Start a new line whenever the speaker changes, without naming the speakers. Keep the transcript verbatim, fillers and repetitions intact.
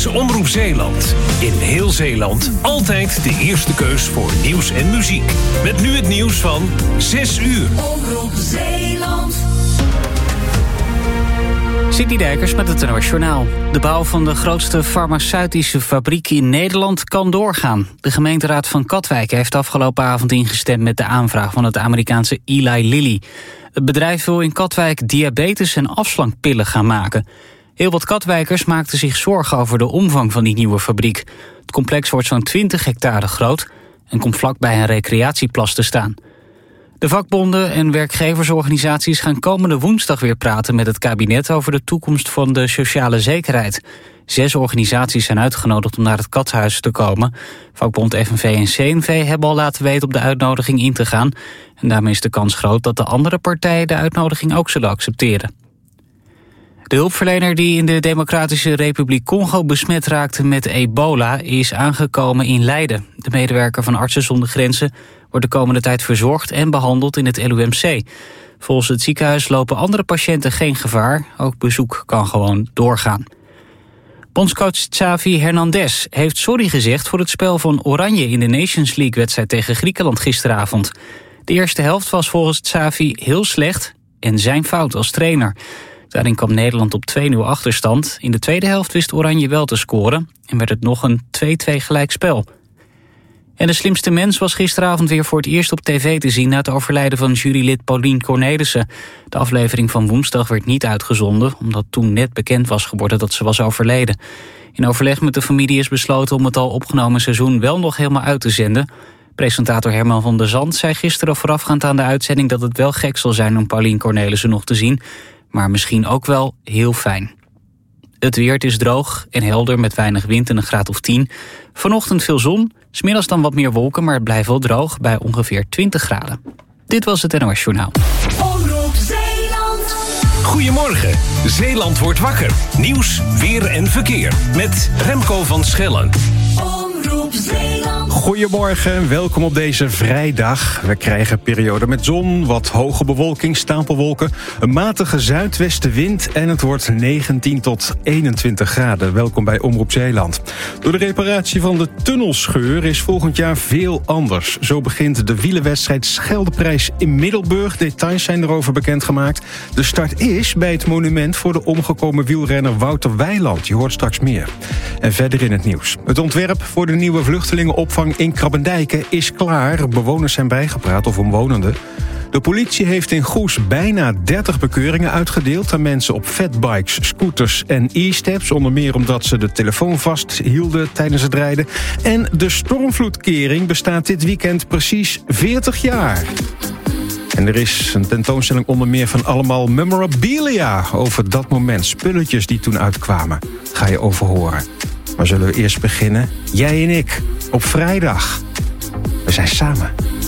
is Omroep Zeeland. In heel Zeeland altijd de eerste keus voor nieuws en muziek. Met nu het nieuws van zes uur.
Omroep Zeeland.
Sidney Dijkers met het N O S Journaal. De bouw van de grootste farmaceutische fabriek in Nederland kan doorgaan. De gemeenteraad van Katwijk heeft afgelopen avond ingestemd met de aanvraag van het Amerikaanse Eli Lilly. Het bedrijf wil in Katwijk diabetes- en afslankpillen gaan maken. Heel wat Katwijkers maakten zich zorgen over de omvang van die nieuwe fabriek. Het complex wordt zo'n twintig hectare groot en komt vlakbij een recreatieplas te staan. De vakbonden en werkgeversorganisaties gaan komende woensdag weer praten met het kabinet over de toekomst van de sociale zekerheid. Zes organisaties zijn uitgenodigd om naar het Katshuis te komen. Vakbond F N V en C N V hebben al laten weten op de uitnodiging in te gaan. En daarmee is de kans groot dat de andere partijen de uitnodiging ook zullen accepteren. De hulpverlener die in de Democratische Republiek Congo besmet raakte met ebola is aangekomen in Leiden. De medewerker van Artsen zonder Grenzen wordt de komende tijd verzorgd en behandeld in het L U M C. Volgens het ziekenhuis lopen andere patiënten geen gevaar. Ook bezoek kan gewoon doorgaan. Bondscoach Xavi Hernandez heeft sorry gezegd voor het spel van Oranje in de Nations League-wedstrijd tegen Griekenland gisteravond. De eerste helft was volgens Xavi heel slecht en zijn fout als trainer. Daarin kwam Nederland op twee nul achterstand. In de tweede helft wist Oranje wel te scoren en werd het nog een twee-twee gelijkspel. En De Slimste Mens was gisteravond weer voor het eerst op tv te zien na het overlijden van jurylid Paulien Cornelissen. De aflevering van woensdag werd niet uitgezonden, omdat toen net bekend was geworden dat ze was overleden. In overleg met de familie is besloten om het al opgenomen seizoen wel nog helemaal uit te zenden. Presentator Herman van der Zand zei gisteren voorafgaand aan de uitzending dat het wel gek zal zijn om Paulien Cornelissen nog te zien, maar misschien ook wel heel fijn. Het weer, het is droog en helder met weinig wind en een graad of tien. Vanochtend veel zon, 's middags dan wat meer wolken, maar het blijft wel droog bij ongeveer twintig graden. Dit was het N O S Journaal.
Omroep Zeeland.
Goedemorgen, Zeeland wordt wakker. Nieuws, weer en verkeer. Met Remco van Schellen.
Omroep Zeeland.
Goedemorgen, welkom op deze vrijdag. We krijgen een periode met zon, wat hoge bewolking, stapelwolken, een matige zuidwestenwind en het wordt negentien tot eenentwintig graden. Welkom bij Omroep Zeeland. Door de reparatie van de tunnelscheur is volgend jaar veel anders. Zo begint de wielerwedstrijd Scheldeprijs in Middelburg. Details zijn erover bekendgemaakt. De start is bij het monument voor de omgekomen wielrenner Wouter Weiland. Je hoort straks meer. En verder in het nieuws. Het ontwerp voor de nieuwe vluchtelingenopvang in Krabbendijken is klaar. Bewoners zijn bijgepraat of omwonenden. De politie heeft in Goes bijna dertig bekeuringen uitgedeeld aan mensen op fatbikes, scooters en e-steps. Onder meer omdat ze de telefoon vasthielden tijdens het rijden. En de stormvloedkering bestaat dit weekend precies veertig jaar. En er is een tentoonstelling onder meer van allemaal memorabilia over dat moment. Spulletjes die toen uitkwamen. Ga je over horen. Maar zullen we eerst beginnen? Jij en ik. Op vrijdag. We zijn samen.